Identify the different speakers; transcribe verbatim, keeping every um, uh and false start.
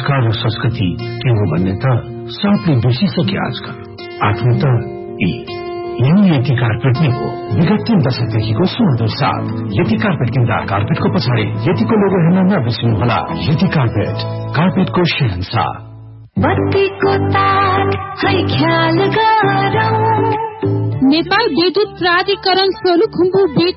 Speaker 1: संस्कार र संस्कृति के हो भन्ने त सबले बिर्सिसके आजकल। आफ्नो त यी यही यति कार्पेट नै हो। विगत तीन दशकदेखिको सुमधुर साथ यति कार्पेट किन्दा कार्पेटको पछाडि यतिको लोगो हेर्न नबिर्सिनुहोला। यति कार्पेट, कार्पेटको शहंशाह।
Speaker 2: बत्तीको तार है ख्याल गरौँ।
Speaker 3: नेपाल विद्युत प्राधिकरण सोलुखुम्बु